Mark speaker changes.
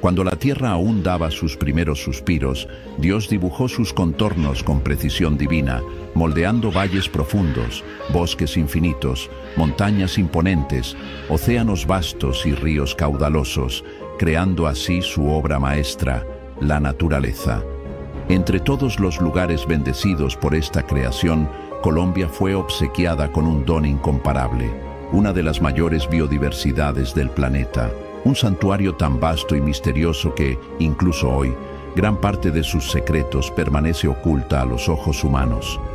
Speaker 1: Cuando la tierra aún daba sus primeros suspiros, Dios dibujó sus contornos con precisión divina, moldeando valles profundos, bosques infinitos, montañas imponentes, océanos vastos y ríos caudalosos, creando así su obra maestra, la naturaleza. Entre todos los lugares bendecidos por esta creación, Colombia fue obsequiada con un don incomparable, una de las mayores biodiversidades del planeta, un santuario tan vasto y misterioso que, incluso hoy, gran parte de sus secretos permanece oculta a los ojos humanos.